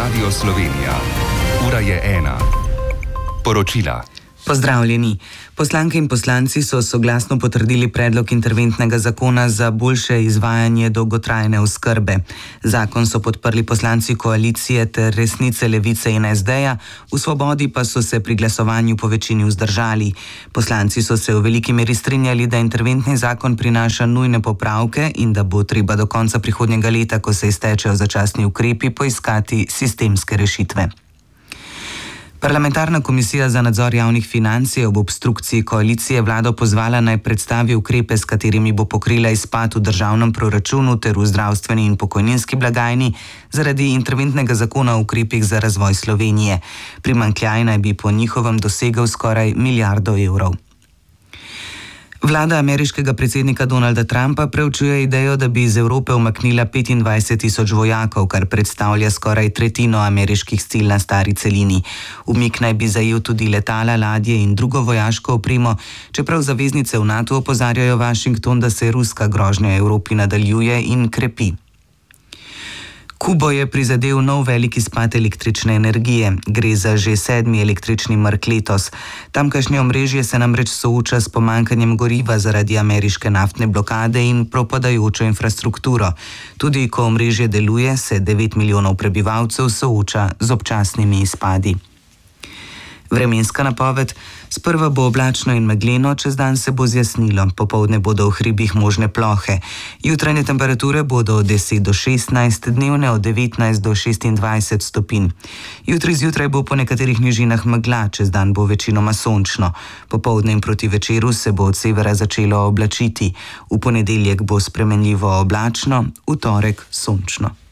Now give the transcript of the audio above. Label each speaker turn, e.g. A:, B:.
A: Radio Slovenija. Ura je 1. Poročila.
B: Pozdravljeni. Poslanke in poslanci so soglasno potrdili predlog interventnega zakona za boljše izvajanje dolgotrajne oskrbe. Zakon so podprli poslanci koalicije ter Resnice, Levice in SD-ja, v Svobodi pa so se pri glasovanju po večini vzdržali. Poslanci so se v veliki meri strinjali, da interventni zakon prinaša nujne popravke in da bo treba do konca prihodnjega leta, ko se iztečejo začasni ukrepi, poiskati sistemske rešitve. Parlamentarna komisija za nadzor javnih financ je ob obstrukciji koalicije vlado pozvala, naj predstavi ukrepe, s katerimi bo pokrila izpad v državnem proračunu ter v zdravstveni in pokojninski blagajni zaradi interventnega zakona o ukrepih za razvoj Slovenije. Primanjkljaj naj bi po njihovem dosegel skoraj milijardo evrov. Vlada ameriškega predsednika Donalda Trumpa preučuje idejo, da bi iz Evrope umaknila 25.000 vojakov, kar predstavlja skoraj tretjino ameriških sil na stari celini. Umik naj bi zajel tudi letala, ladje in drugo vojaško opremo, čeprav zaveznice v NATO opozarjajo Washington, da se ruska grožnja Evropi nadaljuje in krepi. Kubo je prizadel nov velik izpad električne energije. Gre za že 7. električni mrk letos. Tamkajšnje omrežje se namreč sooča s pomanjkanjem goriva zaradi ameriške naftne blokade in propadajočo infrastrukturo. Tudi ko omrežje deluje, se 9 milijonov prebivalcev sooča z občasnimi izpadi. Vremenska napoved. Sprva bo oblačno in megleno, čez dan se bo zjasnilo, popoldne bodo v hribih možne plohe. Jutranje temperature bodo od 10 do 16, dnevne od 19 do 26 stopinj. Jutri zjutraj bo po nekaterih nižinah megla, čez dan bo večinoma sončno. Popoldne in proti večeru se bo od severa začelo oblačiti. V ponedeljek bo spremenljivo oblačno, v torek sončno.